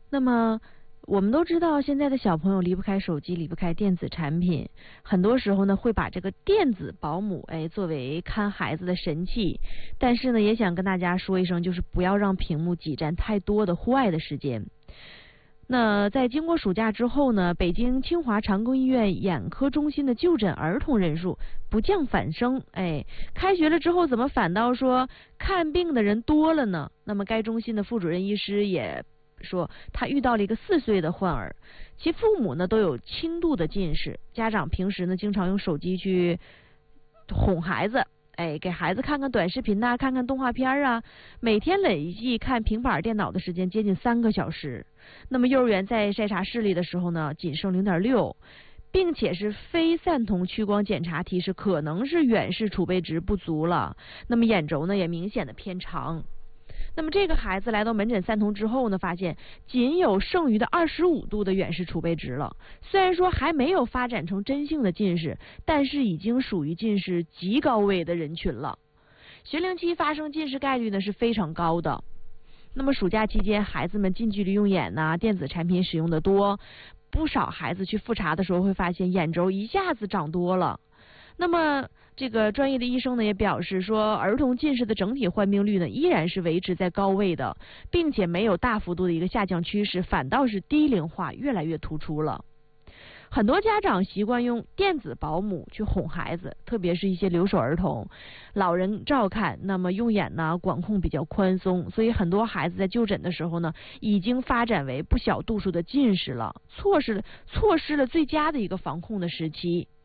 那么我们都知道，现在的小朋友离不开手机，离不开电子产品，很多时候呢会把这个电子保姆作为看孩子的神器。但是呢，也想跟大家说一声，就是不要让屏幕挤占太多的户外的时间。那在经过暑假之后呢，北京清华长庚医院眼科中心的就诊儿童人数不降反升。开学了之后，怎么反倒说看病的人多了呢？那么该中心的副主任医师也说，他遇到了一个4岁的患儿，其父母呢都有轻度的近视，家长平时呢经常用手机去哄孩子。给孩子看看短视频看看动画片啊，每天累计看平板电脑的时间接近3个小时。那么幼儿园在筛查视力的时候呢，仅剩0.6，并且是非散瞳屈光检查提示可能是远视储备值不足了。那么眼轴呢也明显的偏长。那么这个孩子来到门诊散瞳之后呢，发现仅有剩余的25度的远视储备值了。虽然说还没有发展成真性的近视，但是已经属于近视极高危的人群了。学龄期发生近视概率呢是非常高的。那么暑假期间，孩子们近距离用眼电子产品使用的多，不少孩子去复查的时候会发现眼轴一下子长多了。那么这个专业的医生呢也表示说，儿童近视的整体患病率呢依然是维持在高位的，并且没有大幅度的一个下降趋势，反倒是低龄化越来越突出了。很多家长习惯用电子保姆去哄孩子，特别是一些留守儿童，老人照看，那么用眼呢管控比较宽松，所以很多孩子在就诊的时候呢，已经发展为不小度数的近视了，错失了最佳的一个防控的时期。